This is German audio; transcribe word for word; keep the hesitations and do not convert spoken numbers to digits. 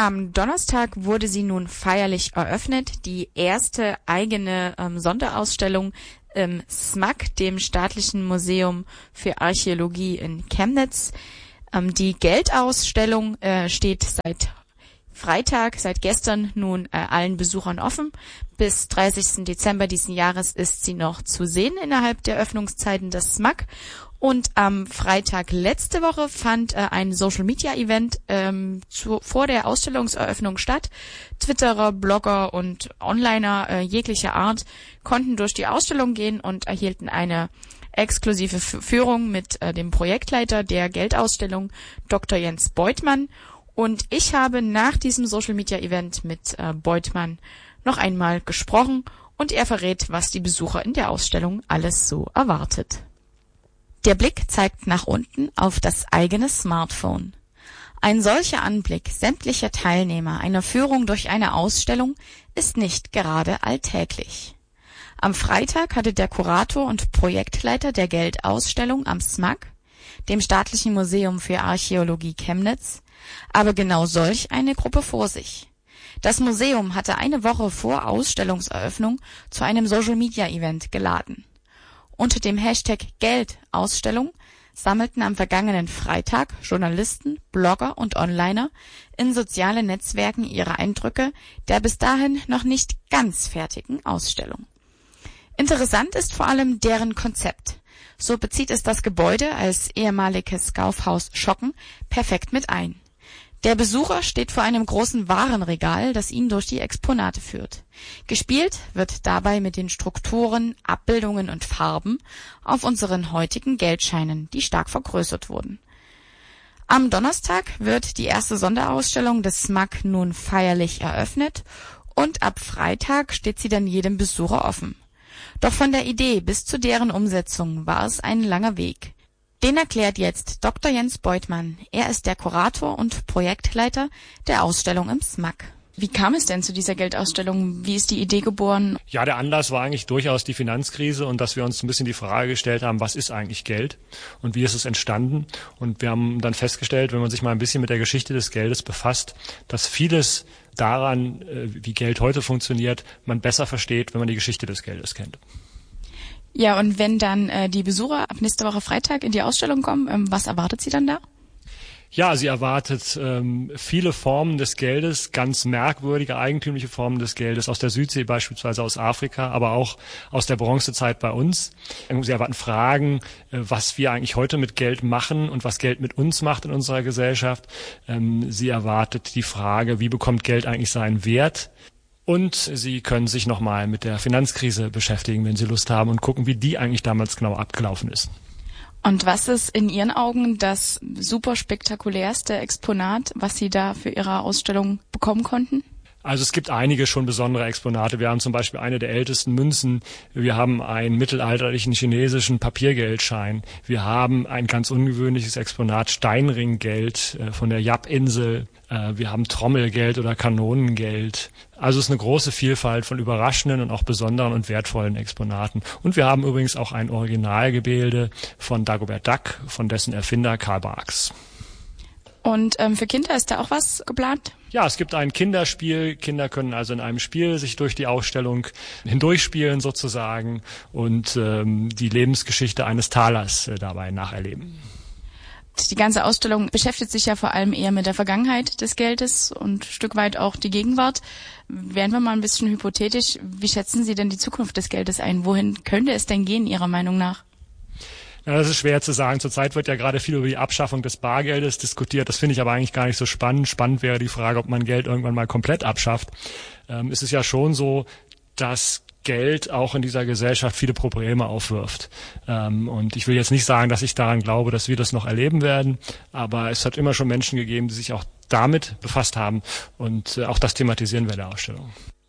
Am Donnerstag wurde sie nun feierlich eröffnet, die erste eigene ähm, Sonderausstellung im S M A C, dem Staatlichen Museum für Archäologie in Chemnitz. Ähm, die Geldausstellung äh, steht seit Freitag, seit gestern nun äh, allen Besuchern offen. Bis dreißigsten Dezember diesen Jahres ist sie noch zu sehen innerhalb der Öffnungszeiten des S M A C. Und am Freitag letzte Woche fand äh, ein Social-Media-Event ähm, zu, vor der Ausstellungseröffnung statt. Twitterer, Blogger und Onliner äh, jeglicher Art konnten durch die Ausstellung gehen und erhielten eine exklusive F- Führung mit äh, dem Projektleiter der Geldausstellung, Doktor Jens Beutmann. Und ich habe nach diesem Social-Media-Event mit äh, Beutmann noch einmal gesprochen und er verrät, was die Besucher in der Ausstellung alles so erwartet. Der Blick zeigt nach unten auf das eigene Smartphone. Ein solcher Anblick sämtlicher Teilnehmer einer Führung durch eine Ausstellung ist nicht gerade alltäglich. Am Freitag hatte der Kurator und Projektleiter der Geldausstellung am S M A C, dem Staatlichen Museum für Archäologie Chemnitz, aber genau solch eine Gruppe vor sich. Das Museum hatte eine Woche vor Ausstellungseröffnung zu einem Social-Media-Event geladen. Unter dem Hashtag Geldausstellung sammelten am vergangenen Freitag Journalisten, Blogger und Onliner in sozialen Netzwerken ihre Eindrücke der bis dahin noch nicht ganz fertigen Ausstellung. Interessant ist vor allem deren Konzept. So bezieht es das Gebäude als ehemaliges Kaufhaus Schocken perfekt mit ein. Der Besucher steht vor einem großen Warenregal, das ihn durch die Exponate führt. Gespielt wird dabei mit den Strukturen, Abbildungen und Farben auf unseren heutigen Geldscheinen, die stark vergrößert wurden. Am Donnerstag wird die erste Sonderausstellung des S M A C nun feierlich eröffnet und ab Freitag steht sie dann jedem Besucher offen. Doch von der Idee bis zu deren Umsetzung war es ein langer Weg. Den erklärt jetzt Doktor Jens Beutmann. Er ist der Kurator und Projektleiter der Ausstellung im S M A C. Wie kam es denn zu dieser Geldausstellung? Wie ist die Idee geboren? Ja, der Anlass war eigentlich durchaus die Finanzkrise und dass wir uns ein bisschen die Frage gestellt haben, was ist eigentlich Geld und wie ist es entstanden? Und wir haben dann festgestellt, wenn man sich mal ein bisschen mit der Geschichte des Geldes befasst, dass vieles daran, wie Geld heute funktioniert, man besser versteht, wenn man die Geschichte des Geldes kennt. Ja, und wenn dann äh, die Besucher ab nächste Woche Freitag in die Ausstellung kommen, ähm, was erwartet sie dann da? Ja, sie erwartet ähm, viele Formen des Geldes, ganz merkwürdige, eigentümliche Formen des Geldes, aus der Südsee beispielsweise, aus Afrika, aber auch aus der Bronzezeit bei uns. Sie erwarten Fragen, äh, was wir eigentlich heute mit Geld machen und was Geld mit uns macht in unserer Gesellschaft. Ähm, sie erwartet die Frage, wie bekommt Geld eigentlich seinen Wert? Und Sie können sich nochmal mit der Finanzkrise beschäftigen, wenn Sie Lust haben, und gucken, wie die eigentlich damals genau abgelaufen ist. Und was ist in Ihren Augen das super spektakulärste Exponat, was Sie da für Ihre Ausstellung bekommen konnten? Also es gibt einige schon besondere Exponate. Wir haben zum Beispiel eine der ältesten Münzen. Wir haben einen mittelalterlichen chinesischen Papiergeldschein. Wir haben ein ganz ungewöhnliches Exponat, Steinringgeld äh, von der Yap-Insel. Äh, wir haben Trommelgeld oder Kanonengeld. Also es ist eine große Vielfalt von überraschenden und auch besonderen und wertvollen Exponaten. Und wir haben übrigens auch ein Originalgemälde von Dagobert Duck, von dessen Erfinder Karl Barks. Und ähm, für Kinder ist da auch was geplant? Ja, es gibt ein Kinderspiel. Kinder können also in einem Spiel sich durch die Ausstellung hindurchspielen sozusagen und ähm, die Lebensgeschichte eines Talers äh, dabei nacherleben. Die ganze Ausstellung beschäftigt sich ja vor allem eher mit der Vergangenheit des Geldes und ein Stück weit auch die Gegenwart. Wären wir mal ein bisschen hypothetisch, wie schätzen Sie denn die Zukunft des Geldes ein? Wohin könnte es denn gehen, Ihrer Meinung nach? Ja, das ist schwer zu sagen. Zurzeit wird ja gerade viel über die Abschaffung des Bargeldes diskutiert. Das finde ich aber eigentlich gar nicht so spannend. Spannend wäre die Frage, ob man Geld irgendwann mal komplett abschafft. Ähm, es ist ja schon so, dass Geld auch in dieser Gesellschaft viele Probleme aufwirft. Ähm, und ich will jetzt nicht sagen, dass ich daran glaube, dass wir das noch erleben werden, aber es hat immer schon Menschen gegeben, die sich auch damit befasst haben und äh, auch das thematisieren wir in der Ausstellung.